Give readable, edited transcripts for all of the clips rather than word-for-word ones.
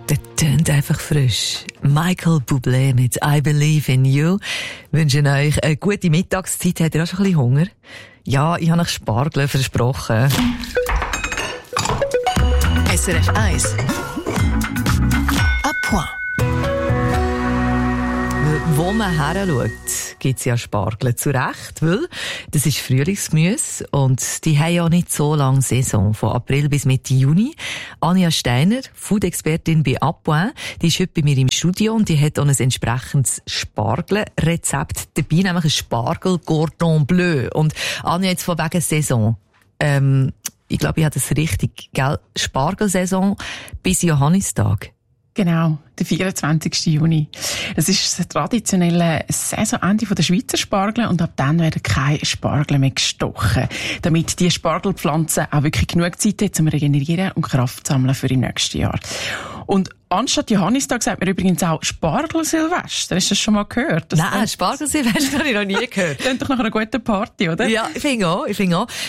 Der tönt einfach frisch. Michael Bublé mit I Believe in You. Wünschen euch eine gute Mittagszeit. Habt ihr auch schon ein bisschen Hunger? Ja, ich habe euch Spargel versprochen. SRF 1. À point. Wo man her schaut, gibt es ja Spargel. Zu Recht, weil das ist Frühlingsgemüse und die haben ja nicht so lange Saison, von April bis Mitte Juni. Anja Steiner, Food-Expertin bei À point, die ist heute bei mir im Studio und die hat auch ein entsprechendes Spargelrezept dabei, nämlich ein Spargel-Cordon Bleu. Und Anja, jetzt von wegen Saison. Ich glaube, ich habe das richtig, gell? Spargelsaison bis Johannistag. Genau, der 24. Juni. Es ist das traditionelle Saisonende der Schweizer Spargel und ab dann werden keine Spargel mehr gestochen, damit die Spargelpflanze auch wirklich genug Zeit hat, zum Regenerieren und Kraft zu sammeln für im nächsten Jahr. Und anstatt Johannistag sagt man übrigens auch Spargelsilvester. Hast du das schon mal gehört? Nein, Spargelsilvester habe ich noch nie gehört. Klingt doch nach einer guten Party, oder? Ja, ich finde auch. Ich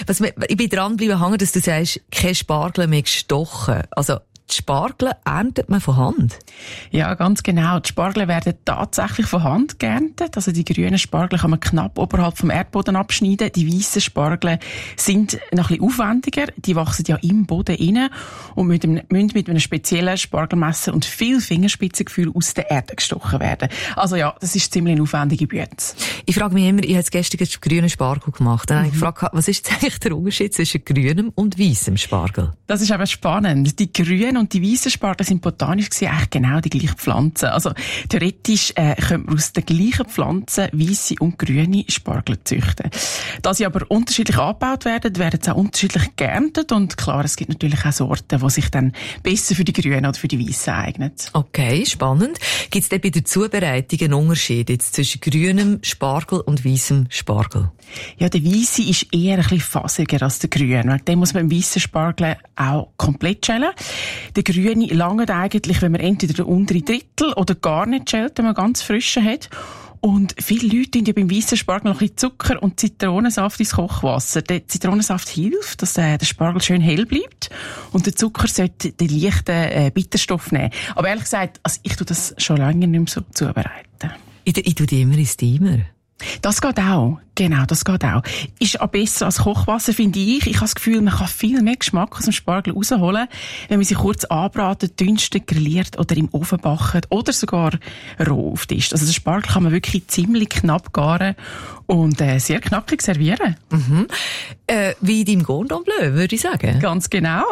bin dran bleiben hängen, dass du sagst, keine Spargel mehr gestochen. Also, die Spargel erntet man von Hand? Ja, ganz genau. Die Spargel werden tatsächlich von Hand geerntet. Also die grünen Spargel kann man knapp oberhalb vom Erdboden abschneiden. Die weißen Spargel sind noch ein bisschen aufwendiger. Die wachsen ja im Boden rein und müssen mit einem speziellen Spargelmesser und viel Fingerspitzengefühl aus der Erde gestochen werden. Also ja, das ist ziemlich eine aufwendige Bütze. Ich frage mich immer, ich habe jetzt gestern grünen Spargel gemacht. Dann habe ich gefragt, was ist jetzt eigentlich der Unterschied zwischen grünem und weissem Spargel? Das ist eben spannend. Die grünen und die weißen Spargel sind botanisch gesehen eigentlich genau die gleichen Pflanzen. Also theoretisch könnte man aus den gleichen Pflanzen weisse und grüne Spargel züchten. Da sie aber unterschiedlich angebaut werden, werden sie auch unterschiedlich geerntet und klar, es gibt natürlich auch Sorten, die sich dann besser für die grünen oder für die weißen eignen. Okay, spannend. Gibt es denn bei der Zubereitung einen Unterschied jetzt zwischen grünem Spargel und weissem Spargel? Ja, der weisse ist eher ein bisschen fasiger als der grüne. Den muss man im weissen Spargel auch komplett schälen. Der grüne langt eigentlich, wenn man entweder den unteren Drittel oder gar nicht schält, wenn man ganz frischen hat. Und viele Leute tun ja beim weissen Spargel noch ein bisschen Zucker und Zitronensaft ins Kochwasser. Der Zitronensaft hilft, dass der Spargel schön hell bleibt. Und der Zucker sollte den leichten Bitterstoff nehmen. Aber ehrlich gesagt, also ich tue das schon lange nicht mehr so zubereiten. Ich tue die immer ins Steamer. Das geht auch. Genau, das geht auch. Ist auch besser als Kochwasser, finde ich. Ich habe das Gefühl, man kann viel mehr Geschmack aus dem Spargel rausholen, wenn man sie kurz anbraten, dünstet, grilliert oder im Ofen backt oder sogar roh auftischt. Also den Spargel kann man wirklich ziemlich knapp garen und sehr knackig servieren. Mhm. Wie in deinem Cordon Bleu, würde ich sagen. Ganz genau.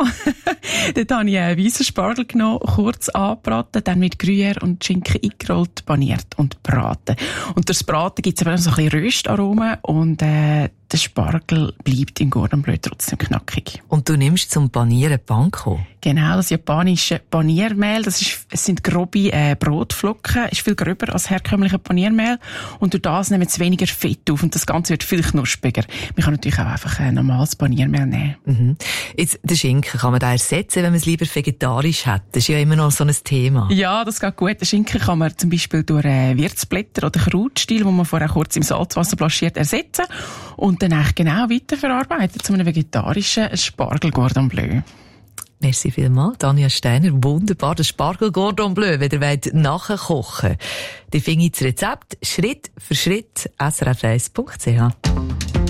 Dort habe ich einen weissen Spargel genommen, kurz angebraten, dann mit Gruyère und Schinken eingerollt, paniert und braten. Und durch das Braten gibt es aber so ein bisschen Röstaromen und der Spargel bleibt im Cordon Bleu trotzdem knackig. Und du nimmst zum Panieren Panko? Genau, das japanische Paniermehl, es sind grobe Brotflocken, ist viel gröber als herkömmliche Paniermehl und durch das nehmen sie weniger Fett auf und das Ganze wird viel knuspriger. Man kann natürlich auch einfach ein normales Paniermehl nehmen. Mhm. Jetzt, den Schinken, kann man da ersetzen, wenn man es lieber vegetarisch hat? Das ist ja immer noch so ein Thema. Ja, das geht gut. Den Schinken kann man zum Beispiel durch Wirtsblätter oder Krautstiel, wo man vorher kurz im Salzwasser blanchiert, ersetzen und dann eigentlich genau weiterverarbeitet zu einem vegetarischen Spargel Cordon Bleu. Merci vielmals, Anja Steiner. Wunderbar, das Spargel Cordon Bleu, wenn ihr wollt nachkochen. Die finde ich das Rezept Schritt für Schritt srf1.ch.